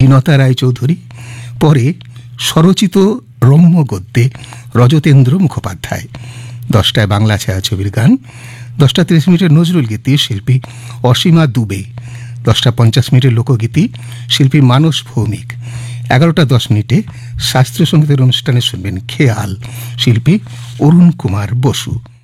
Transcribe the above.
বিনতা রায়চৌধুরী, পরে স্বরচিত রম্য গদ্যে রজতেন্দ্র মুখোপাধ্যায়। 10টায় বাংলা ছায়াছবির গান, 10:30 নজরুল গীতি, শিল্পী অসীমা দুবে। 10:50 লোকগীতি, শিল্পী মানস ভৌমিক। 11:10 শাস্ত্রীয় সঙ্গীতের অনুষ্ঠানে শুনবেন খেয়াল, শিল্পী অরুণ কুমার বসু।